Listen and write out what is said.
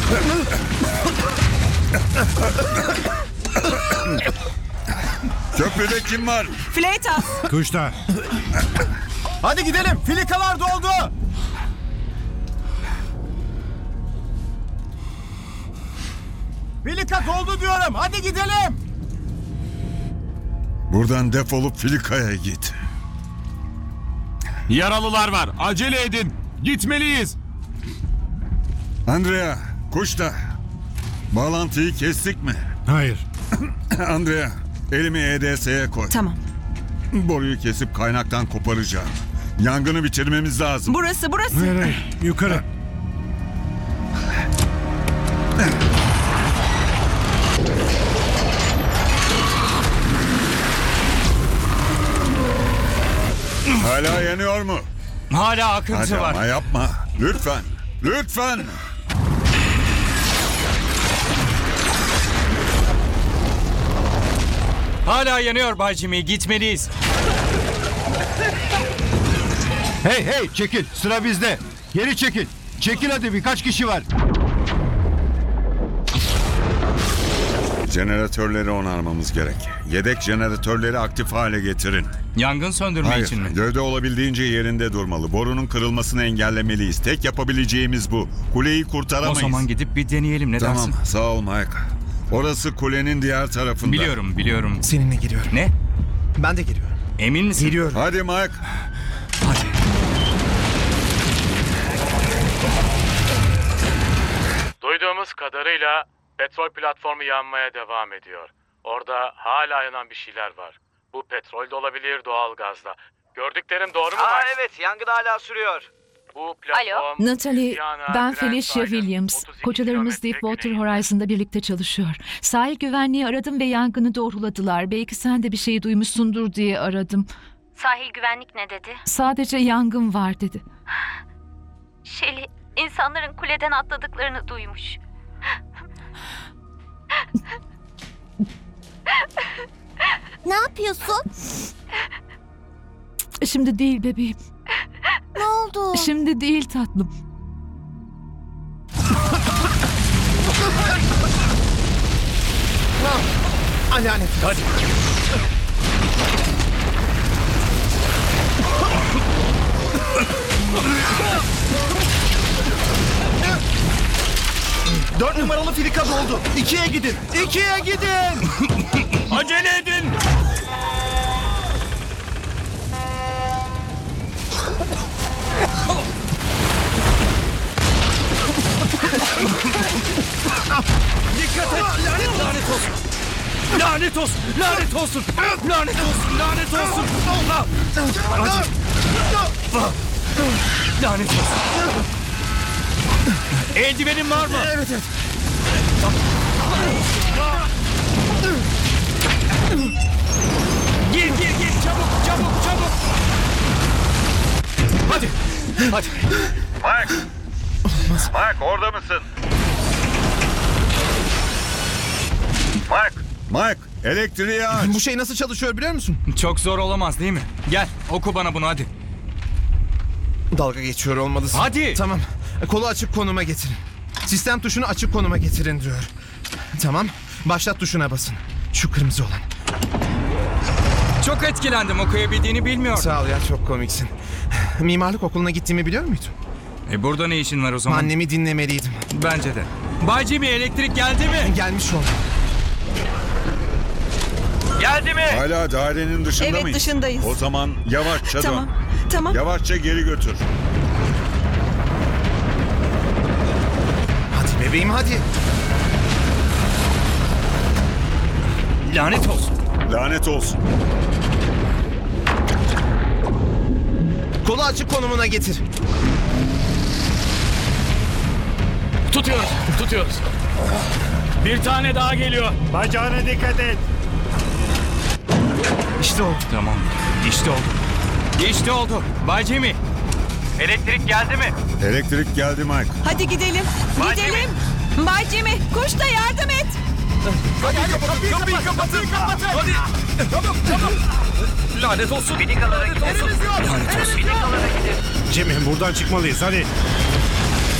Köprüde kim var? Fleitas. Kuşta. Hadi gidelim. Filikalar doldu. Filika doldu diyorum. Hadi gidelim. Buradan defolup Filika'ya git. Yaralılar var. Acele edin. Gitmeliyiz. Andrea, Kuşta. Bağlantıyı kestik mi? Hayır. Andrea, elimi EDS'ye koy. Tamam. Boruyu kesip kaynaktan koparacağım. Yangını bitirmemiz lazım. Burası. Hayır. Yukarı. Hala yanıyor mu? Hala akıntı Hadi var. ama yapma. Lütfen. Lütfen. Hala yanıyor Bay Jimmy. Gitmeliyiz. Hey çekil, sıra bizde. Geri çekil. Çekil hadi, birkaç kişi var. Jeneratörleri onarmamız gerek. Yedek jeneratörleri aktif hale getirin. Yangın söndürme Hayır, için mi? gövde olabildiğince yerinde durmalı. Borunun kırılmasını engellemeliyiz. Tek yapabileceğimiz bu. Kuleyi kurtaramayız. O zaman gidip bir deneyelim. Ne Tamam, dersin? sağ ol Mike. Orası kulenin diğer tarafında. Biliyorum. Seninle geliyorum. Ne? Ben de geliyorum. Emin misin? Geliyorum. Hadi Mike. Hadi. Duyduğumuz kadarıyla petrol platformu yanmaya devam ediyor. Orada hala yanan bir şeyler var. Bu petrol de olabilir, doğal gazda. Gördüklerim doğru mu? Evet, yangın hala sürüyor. Bu platform... Natalie, Diana, ben Grand Felicia Island, Williams. 32 Kocalarımız kilometre Deepwater güneyinde. Horizon'da birlikte çalışıyor. Sahil güvenliği aradım ve yangını doğruladılar. Belki sen de bir şey duymuşsundur diye aradım. Sahil güvenlik ne dedi? Sadece yangın var dedi. Şeli, insanların kuleden atladıklarını duymuş. Ne yapıyorsun? Şimdi değil bebeğim. Ne oldu? Şimdi değil tatlım. Lanet. Hadi. Dört numaralı filika doldu. 2'ye gidin. 2'ye gidin. Acele edin. Dikkat et. Lanet olsun. Lanet olsun. Lanet olsun. Lanet olsun. Lanet olsun. Allah. Hadi. Lanet olsun. Eldivenin var mı? Evet. Gir. Çabuk. Hadi. Mike. Mike orada mısın? Mike elektriği aç. Bu şey nasıl çalışıyor biliyor musun? Çok zor olamaz değil mi? Gel oku bana bunu hadi. Dalga geçiyor olmalısın. Hadi. Tamam. Kolu açık konuma getirin. Sistem tuşunu açık konuma getirin diyor. Tamam. Başlat tuşuna basın. Şu kırmızı olan. Çok etkilendim, okuyabildiğini bilmiyordum. Sağ ol ya, çok komiksin. Mimarlık okuluna gittiğimi biliyor muydun? Burada ne işin var o zaman? Annemi dinlemeliydim. Bence de. Bay Jimmy, elektrik geldi mi? Gelmiş ol. Geldi mi? Hala dairenin dışında Evet, mıyız? dışındayız. O zaman yavaşça Tamam. dön. Tamam. Yavaşça geri götür. Hadi bebeğim hadi. Lanet olsun. Lanet olsun. Kolu açık konumuna getir. Tutuyoruz. Bir tane daha geliyor. Bacağına dikkat et. İşte oldu. Tamam. İşte oldu. Bay Jimmy. Elektrik geldi mi? Elektrik geldi Mike. Hadi gidelim. Gidelim. Bay Jimmy, kuş da yardım et. Kapıyı kapatın. Hadi. Çabuk. Lanet olsun. Jimmy buradan çıkmalıyız hadi.